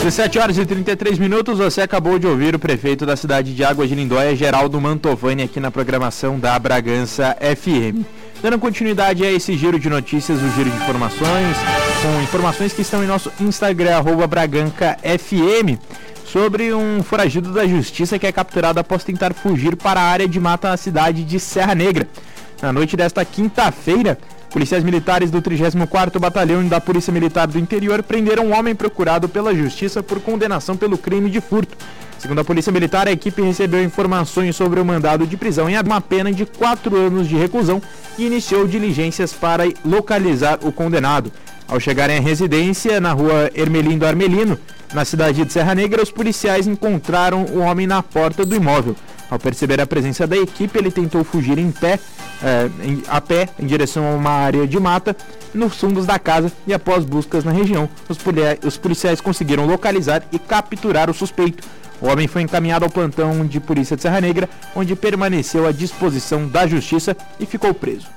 17 horas e 33 minutos, você acabou de ouvir o prefeito da cidade de Águas de Lindóia, Geraldo Mantovani, aqui na programação da Bragança FM. Dando continuidade a esse giro de notícias, o giro de informações, com informações que estão em nosso Instagram, @BragancaFM, sobre um foragido da justiça que é capturado após tentar fugir para a área de mata na cidade de Serra Negra. Na noite desta quinta-feira, policiais militares do 34º Batalhão da Polícia Militar do Interior prenderam um homem procurado pela Justiça por condenação pelo crime de furto. Segundo a Polícia Militar, a equipe recebeu informações sobre o mandado de prisão em uma pena de 4 anos de reclusão e iniciou diligências para localizar o condenado. Ao chegarem à residência, na rua Hermelindo Armelino, na cidade de Serra Negra, os policiais encontraram o homem na porta do imóvel. Ao perceber a presença da equipe, ele tentou fugir a pé em direção a uma área de mata nos fundos da casa e, após buscas na região, os policiais conseguiram localizar e capturar o suspeito. O homem foi encaminhado ao plantão de polícia de Serra Negra, onde permaneceu à disposição da justiça e ficou preso.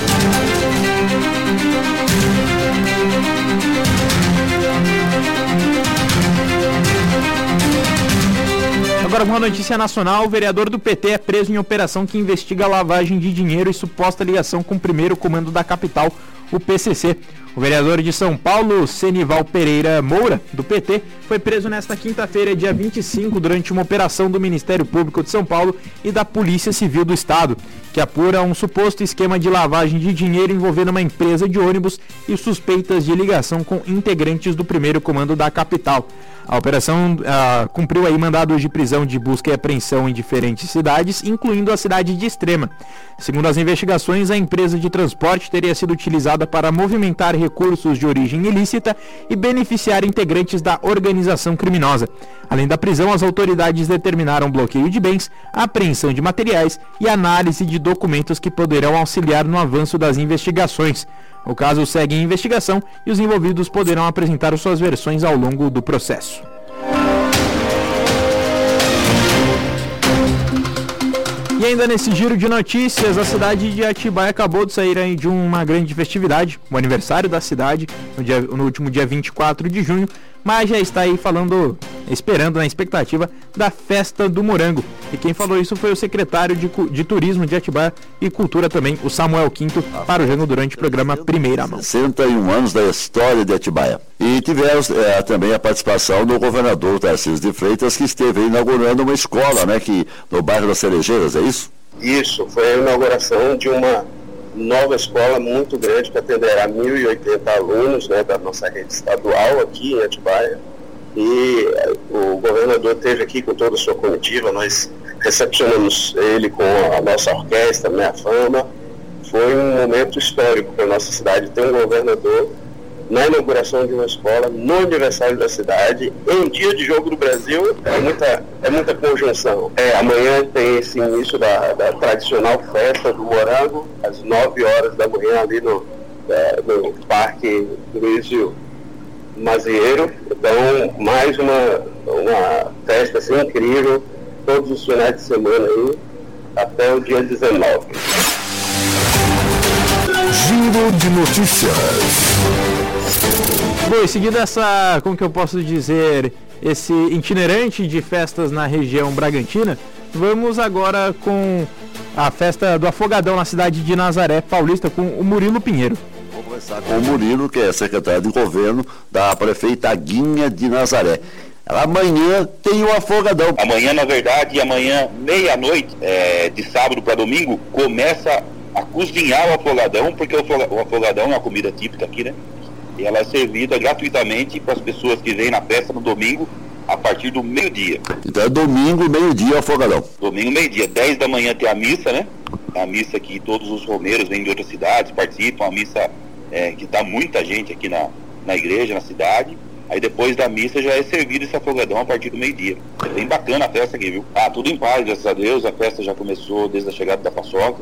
Agora, uma notícia nacional: o vereador do PT é preso em operação que investiga lavagem de dinheiro e suposta ligação com o primeiro comando da capital, o PCC. O vereador de São Paulo, Senival Pereira Moura, do PT, foi preso nesta quinta-feira, dia 25, durante uma operação do Ministério Público de São Paulo e da Polícia Civil do Estado, que apura um suposto esquema de lavagem de dinheiro envolvendo uma empresa de ônibus e suspeitas de ligação com integrantes do primeiro comando da capital. A operação cumpriu aí mandados de prisão de busca e apreensão em diferentes cidades, incluindo a cidade de Extrema. Segundo as investigações, a empresa de transporte teria sido utilizada para movimentar recursos de origem ilícita e beneficiar integrantes da organização criminosa. Além da prisão, as autoridades determinaram bloqueio de bens, apreensão de materiais e análise de documentos que poderão auxiliar no avanço das investigações. O caso segue em investigação e os envolvidos poderão apresentar suas versões ao longo do processo. E ainda nesse giro de notícias, a cidade de Atibaia acabou de sair de uma grande festividade, o aniversário da cidade, no último dia 24 de junho, mas já está aí esperando na expectativa da Festa do Morango. E quem falou isso foi o secretário de Turismo de Atibaia e Cultura também, o Samuel Quinto, para o Jango durante o programa Primeira Mão. 61 anos da história de Atibaia. E tivemos também a participação do governador Tarcísio de Freitas, que esteve inaugurando uma escola, né, no bairro das Cerejeiras, é isso? Isso, foi a inauguração de uma nova escola muito grande que atenderá 1.080 alunos, né, da nossa rede estadual aqui em Atibaia. E o governador esteve aqui com toda a sua comitiva, nós recepcionamos ele com a nossa orquestra, Minha Fama. Foi um momento histórico para a nossa cidade ter um governador na inauguração de uma escola, no aniversário da cidade, em dia de Jogo do Brasil. É muita conjunção. Amanhã tem esse início da tradicional festa do Morango, às 9 horas da manhã, ali no Parque Luizio Mazieiro. Então, mais uma festa assim, incrível, todos os finais de semana aí, até o dia 19. Giro de notícias. Bom, em seguida esse itinerante de festas na região Bragantina, vamos agora com a festa do Afogadão na cidade de Nazaré Paulista, com o Murilo Pinheiro. Vou começar com o Murilo, que é secretário de governo da prefeita Guinha de Nazaré. Amanhã tem o Afogadão. Amanhã, na verdade, meia-noite, de sábado para domingo, começa a cozinhar o afogadão, porque o afogadão é uma comida típica aqui, né? E ela é servida gratuitamente para as pessoas que vêm na festa no domingo, a partir do meio-dia. Então é domingo, meio-dia, o afogadão. Domingo, meio-dia. 10 da manhã tem a missa, né? A missa que todos os romeiros vêm de outras cidades, participam. A missa que está muita gente aqui na igreja, na cidade. Aí depois da missa já é servido esse afogadão a partir do meio-dia. É bem bacana a festa aqui, viu? Tudo em paz, graças a Deus. A festa já começou desde a chegada da paçoca.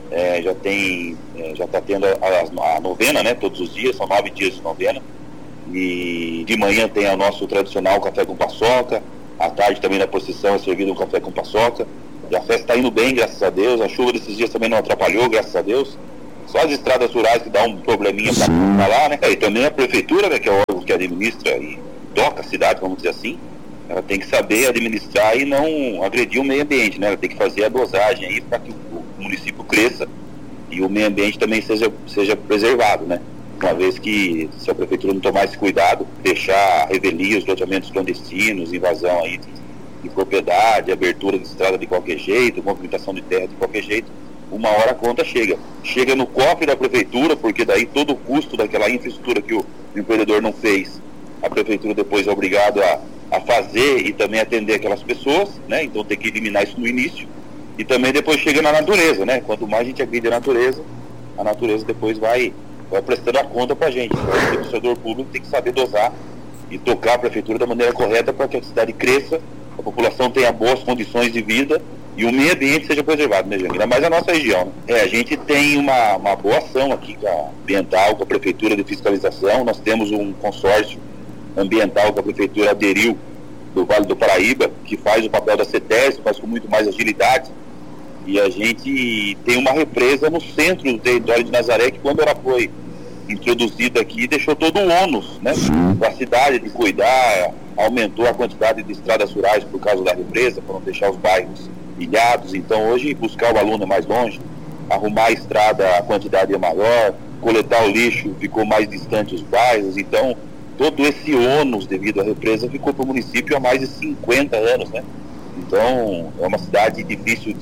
Já está tendo a novena, né? Todos os dias, são 9 dias de novena. E de manhã tem o nosso tradicional café com paçoca. À tarde também na procissão é servido um café com paçoca. E a festa está indo bem, graças a Deus. A chuva desses dias também não atrapalhou, graças a Deus. Só as estradas rurais que dá um probleminha para lá, né? E também a prefeitura, né, que é o órgão que administra e toca a cidade, vamos dizer assim, ela tem que saber administrar e não agredir o meio ambiente, né? Ela tem que fazer a dosagem aí para que o município cresça e o meio ambiente também seja preservado, né? Uma vez que, se a prefeitura não tomar esse cuidado, deixar revelias, loteamentos clandestinos, invasão aí de propriedade, abertura de estrada de qualquer jeito, movimentação de terra de qualquer jeito, uma hora a conta chega no cofre da prefeitura, porque daí todo o custo daquela infraestrutura que o empreendedor não fez, a prefeitura depois é obrigado a fazer e também atender aquelas pessoas, né? Então tem que eliminar isso no início, e também depois chega na natureza, né? Quanto mais a gente agride a natureza depois vai prestando a conta pra gente. Então o administrador público tem que saber dosar e tocar a prefeitura da maneira correta para que a cidade cresça, a população tenha boas condições de vida e o meio ambiente seja preservado, né, gente? Ainda mais a nossa região, né? A gente tem uma boa ação aqui com a ambiental, com a prefeitura de fiscalização. Nós temos um consórcio ambiental que a prefeitura aderiu do Vale do Paraíba, que faz o papel da CETESB, mas com muito mais agilidade. E a gente tem uma represa no centro do território de Nazaré, que quando ela foi introduzida aqui, deixou todo o ônus, né, para a cidade de cuidar, aumentou a quantidade de estradas rurais por causa da represa, para não deixar os bairros ilhados. Então hoje buscar o aluno é mais longe, arrumar a estrada, a quantidade é maior, coletar o lixo, ficou mais distante os bairros. Então todo esse ônus devido à represa ficou para o município há mais de 50 anos, né? Então é uma cidade difícil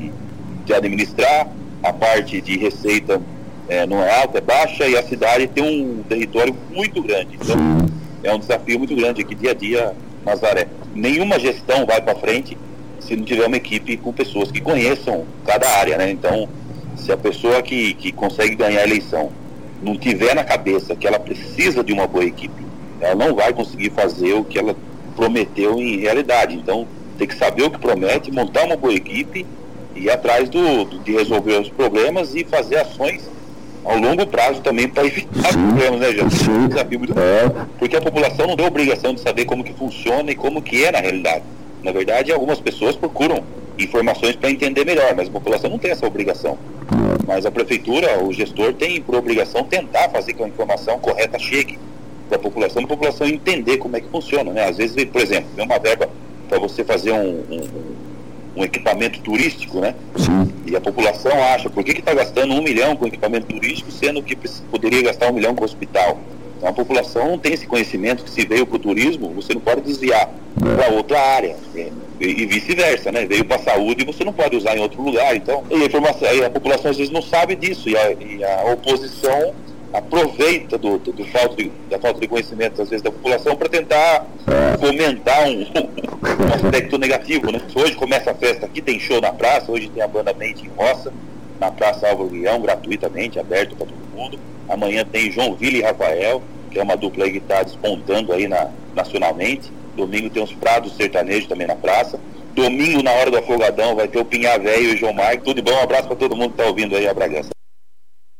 de administrar, a parte de receita não é alta, é baixa, e a cidade tem um território muito grande. Então é um desafio muito grande aqui dia a dia, Nazaré. Nenhuma gestão vai para frente se não tiver uma equipe com pessoas que conheçam cada área, né? Então, se a pessoa que consegue ganhar a eleição não tiver na cabeça que ela precisa de uma boa equipe, ela não vai conseguir fazer o que ela prometeu em realidade. Então, tem que saber o que promete, montar uma boa equipe e ir atrás de resolver os problemas e fazer ações ao longo prazo também para evitar problemas, né, gente? É um desafio muito grande, porque a população não tem a obrigação de saber como que funciona e como que é na realidade. Na verdade, algumas pessoas procuram informações para entender melhor, mas a população não tem essa obrigação. Mas a prefeitura, o gestor, tem por obrigação tentar fazer que a informação correta chegue para a população entender como é que funciona, né? Às vezes, por exemplo, vem uma verba para você fazer um equipamento turístico, né? E a população acha, por que está gastando 1 milhão com equipamento turístico, sendo que poderia gastar 1 milhão com o hospital? Então a população não tem esse conhecimento que se veio para o turismo, você não pode desviar para outra área, e vice-versa, né? Veio para a saúde e você não pode usar em outro lugar. Então, a população às vezes não sabe disso, e a oposição aproveita da falta de conhecimento, às vezes, da população para tentar fomentar um aspecto negativo, né? Hoje começa a festa aqui, tem show na praça, hoje tem a banda Mente em Roça, na Praça Álvaro Guião, gratuitamente, aberto para todo mundo. Amanhã tem João Vila e Rafael, que é uma dupla aí que está despontando aí nacionalmente. Domingo tem os Prados Sertanejos também na praça. Domingo, na hora do afogadão, vai ter o Pinhá Velho e o João Marco. Tudo de bom, um abraço para todo mundo que está ouvindo aí a Bragança.